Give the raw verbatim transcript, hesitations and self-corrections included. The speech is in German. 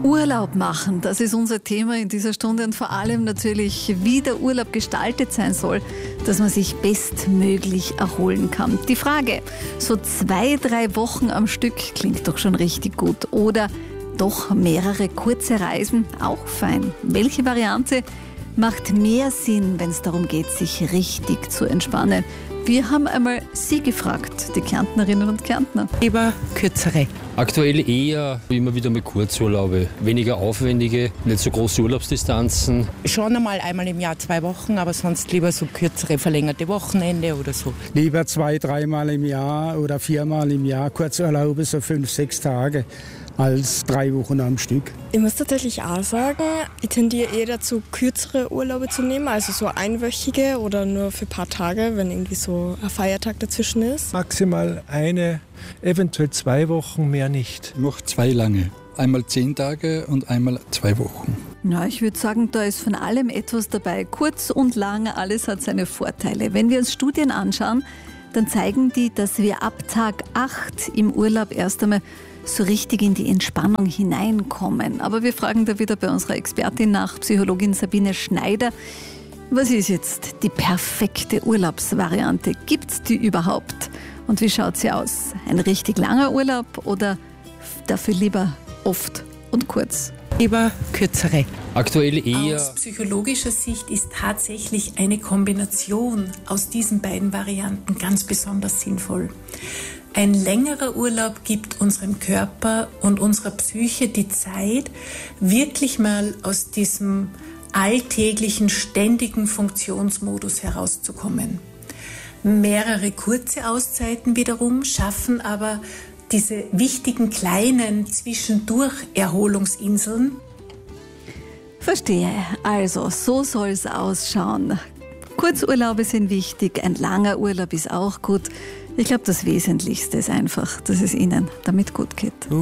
Urlaub machen, das ist unser Thema in dieser Stunde und vor allem natürlich, wie der Urlaub gestaltet sein soll, dass man sich bestmöglich erholen kann. Die Frage, so zwei, drei Wochen am Stück klingt doch schon richtig gut oder doch mehrere kurze Reisen, auch fein. Welche Variante macht mehr Sinn, wenn es darum geht, sich richtig zu entspannen? Wir haben einmal Sie gefragt, die Kärntnerinnen und Kärntner. Lieber kürzere. Aktuell eher immer wieder mit Kurzurlaube. Weniger aufwendige, nicht so große Urlaubsdistanzen. Schon einmal einmal im Jahr zwei Wochen, aber sonst lieber so kürzere, verlängerte Wochenende oder so. Lieber zwei, dreimal im Jahr oder viermal im Jahr Kurzurlaube, so fünf, sechs Tage, als drei Wochen am Stück. Ich muss tatsächlich auch sagen, ich tendiere eher dazu, kürzere Urlaube zu nehmen, also so einwöchige oder nur für ein paar Tage, wenn irgendwie so ein Feiertag dazwischen ist. Maximal eine, eventuell zwei Wochen, mehr nicht. Noch zwei lange. Einmal zehn Tage und einmal zwei Wochen. Na, ich würde sagen, da ist von allem etwas dabei. Kurz und lang, alles hat seine Vorteile. Wenn wir uns Studien anschauen, dann zeigen die, dass wir ab Tag acht im Urlaub erst einmal so richtig in die Entspannung hineinkommen. Aber wir fragen da wieder bei unserer Expertin nach, Psychologin Sabine Schneider. Was ist jetzt die perfekte Urlaubsvariante? Gibt es die überhaupt? Und wie schaut sie aus? Ein richtig langer Urlaub oder dafür lieber oft und kurz? Lieber kürzere. Aktuell eher. Aus psychologischer Sicht ist tatsächlich eine Kombination aus diesen beiden Varianten ganz besonders sinnvoll. Ein längerer Urlaub gibt unserem Körper und unserer Psyche die Zeit, wirklich mal aus diesem alltäglichen, ständigen Funktionsmodus herauszukommen. Mehrere kurze Auszeiten wiederum schaffen aber diese wichtigen kleinen Zwischendurch-Erholungsinseln. Verstehe. Also, so soll es ausschauen. Kurzurlaube sind wichtig, ein langer Urlaub ist auch gut. Ich glaube, das Wesentlichste ist einfach, dass es Ihnen damit gut geht.